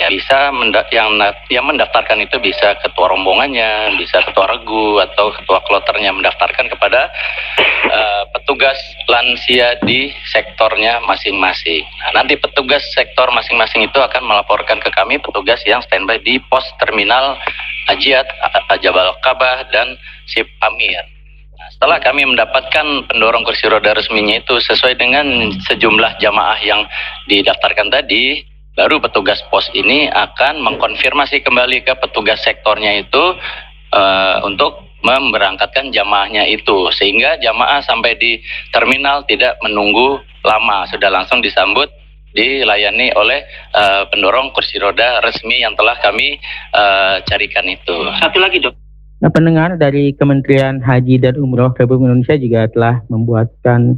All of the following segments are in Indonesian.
bisa yang mendaftarkan itu bisa ketua rombongannya, bisa ketua regu atau ketua kloternya mendaftarkan kepada petugas lansia di sektornya masing-masing. Nah, nanti petugas sektor masing-masing itu akan melaporkan ke kami petugas yang standby di pos terminal Hajiat, Jabal Kabah, dan Sip Amir. Nah, setelah kami mendapatkan pendorong kursi roda resminya itu sesuai dengan sejumlah jamaah yang didaftarkan tadi, baru petugas pos ini akan mengkonfirmasi kembali ke petugas sektornya itu untuk memberangkatkan jamaahnya itu, sehingga jamaah sampai di terminal tidak menunggu lama, sudah langsung disambut, dilayani oleh pendorong kursi roda resmi yang telah kami carikan itu. Satu lagi, Dok. Nah, pendengar dari Kementerian Haji dan Umroh Republik Indonesia juga telah membuatkan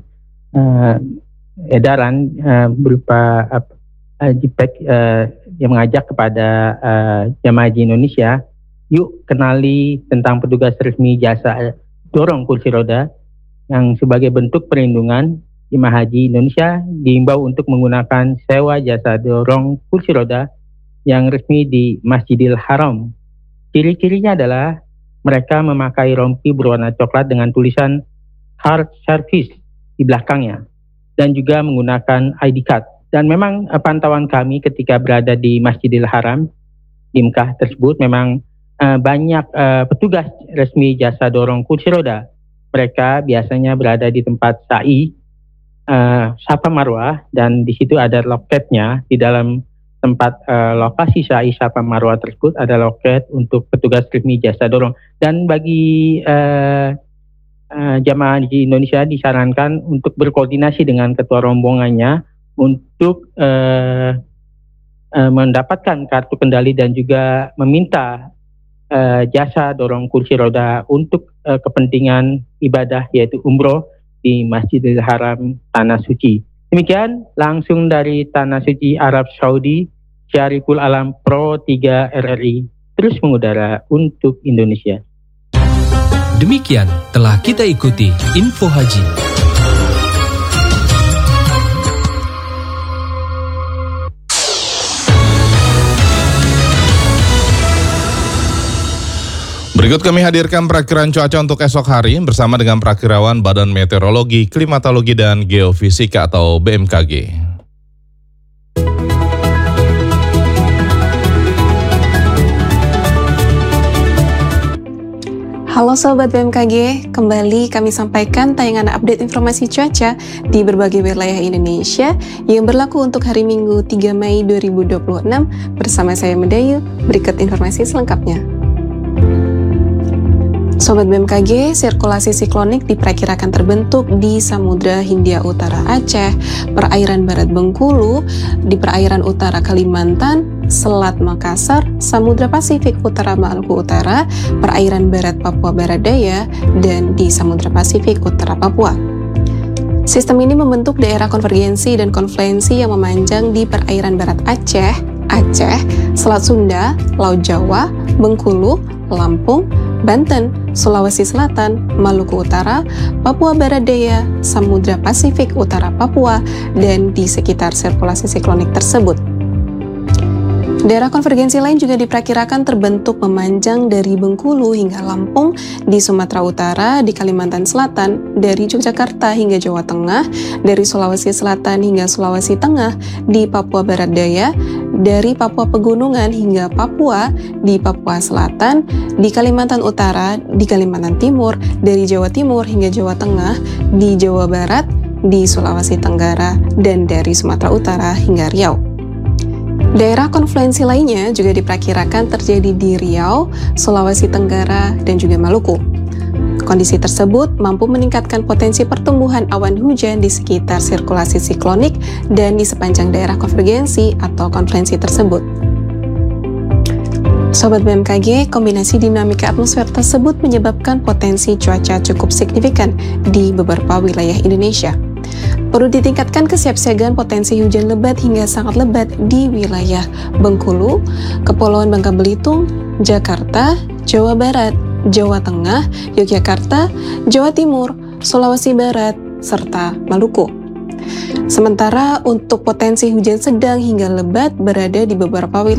edaran berupa JPEG yang mengajak kepada jamaah haji Indonesia, yuk kenali tentang petugas resmi jasa dorong kursi roda yang sebagai bentuk perlindungan jemaah haji Indonesia diimbau untuk menggunakan sewa jasa dorong kursi roda yang resmi di Masjidil Haram. Ciri-cirinya adalah mereka memakai rompi berwarna coklat dengan tulisan hard service di belakangnya dan juga menggunakan ID card. Dan memang pantauan kami ketika berada di Masjidil Haram di Mekah tersebut memang banyak petugas resmi jasa dorong kursi roda. Mereka biasanya berada di tempat sa'i, Safa Marwah, dan di situ ada loketnya. Di dalam tempat lokasi sa'i Safa Marwah tersebut ada loket untuk petugas resmi jasa dorong. Dan bagi jamaah haji Indonesia disarankan untuk berkoordinasi dengan ketua rombongannya untuk mendapatkan kartu kendali dan juga meminta jasa dorong kursi roda untuk kepentingan ibadah yaitu umroh di Masjidil Haram Tanah Suci. Demikian langsung dari Tanah Suci Arab Saudi, Syariful Alam Pro 3 RRI terus mengudara untuk Indonesia. Demikian telah kita ikuti Info Haji. Berikut kami hadirkan perakiran cuaca untuk esok hari bersama dengan Prakirawan Badan Meteorologi, Klimatologi, dan Geofisika atau BMKG. Halo Sobat BMKG, kembali kami sampaikan tayangan update informasi cuaca di berbagai wilayah Indonesia yang berlaku untuk hari Minggu 3 Mei 2026 bersama saya Medayu. Berikut informasi selengkapnya. Sobat BMKG, sirkulasi siklonik diperkirakan terbentuk di Samudra Hindia Utara Aceh, perairan barat Bengkulu, di perairan utara Kalimantan, Selat Makassar, Samudra Pasifik Utara Maluku Utara, perairan barat Papua Barat Daya, dan di Samudra Pasifik Utara Papua. Sistem ini membentuk daerah konvergensi dan konfluensi yang memanjang di perairan barat Aceh, Selat Sunda, Laut Jawa, Bengkulu, Lampung, Banten, Sulawesi Selatan, Maluku Utara, Papua Barat Daya, Samudra Pasifik Utara Papua, dan di sekitar sirkulasi siklonik tersebut. Daerah konvergensi lain juga diperkirakan terbentuk memanjang dari Bengkulu hingga Lampung, di Sumatera Utara, di Kalimantan Selatan, dari Yogyakarta hingga Jawa Tengah, dari Sulawesi Selatan hingga Sulawesi Tengah, di Papua Barat Daya, dari Papua Pegunungan hingga Papua, di Papua Selatan, di Kalimantan Utara, di Kalimantan Timur, dari Jawa Timur hingga Jawa Tengah, di Jawa Barat, di Sulawesi Tenggara, dan dari Sumatera Utara hingga Riau. Daerah konfluensi lainnya juga diperkirakan terjadi di Riau, Sulawesi Tenggara, dan juga Maluku. Kondisi tersebut mampu meningkatkan potensi pertumbuhan awan hujan di sekitar sirkulasi siklonik dan di sepanjang daerah konvergensi atau konfluensi tersebut. Sobat BMKG, kombinasi dinamika atmosfer tersebut menyebabkan potensi cuaca cukup signifikan di beberapa wilayah Indonesia. Perlu ditingkatkan kesiapsiagaan potensi hujan lebat hingga sangat lebat di wilayah Bengkulu, Kepulauan Bangka Belitung, Jakarta, Jawa Barat, Jawa Tengah, Yogyakarta, Jawa Timur, Sulawesi Barat, serta Maluku. Sementara untuk potensi hujan sedang hingga lebat berada di beberapa wilayah